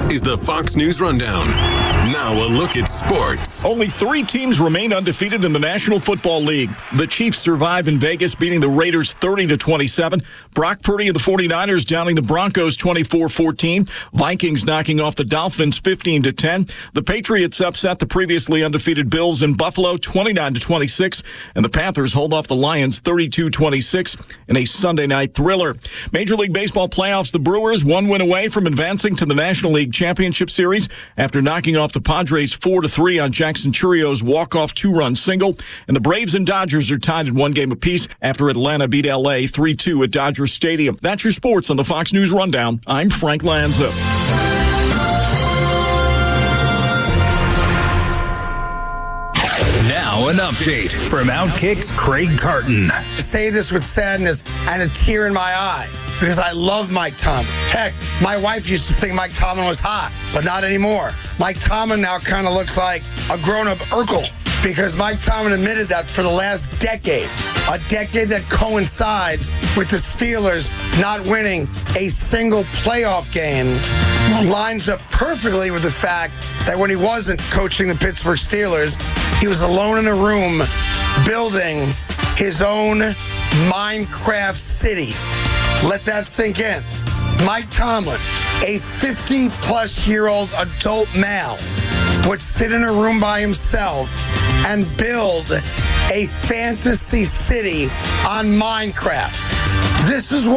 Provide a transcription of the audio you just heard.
is the Fox News Rundown. Now a look at sports. Only 3 teams remain undefeated in the National Football League. The Chiefs survive in Vegas, beating the Raiders 30-27. Brock Purdy of the 49ers downing the Broncos 24-14. Vikings knocking off the Dolphins 15-10. The Patriots upset the previously undefeated Bills in Buffalo 29-26. And the Panthers hold off the Lions 32-26 in a Sunday night thriller. Major League Baseball playoffs, the Brewers 1 win away from advancing to the National League Championship Series after knocking off the Padres 4-3 on Jackson Churrio's walk-off 2-run single. And the Braves and Dodgers are tied at 1 game apiece after Atlanta beat L.A. 3-2 at Dodger Stadium. That's your sports on the Fox News Rundown. I'm Frank Lanza. Now an update from Outkick's Craig Carton. I say this with sadness and a tear in my eye because I love Mike Tomlin. Heck, my wife used to think Mike Tomlin was hot, but not anymore. Mike Tomlin now kind of looks like a grown-up Urkel because Mike Tomlin admitted that for the last decade, a decade that coincides with the Steelers not winning a single playoff game, lines up perfectly with the fact that when he wasn't coaching the Pittsburgh Steelers, he was alone in a room building his own Minecraft city. Let that sink in. Mike Tomlin, a 50-plus-year-old adult male, would sit in a room by himself and build a fantasy city on Minecraft. This is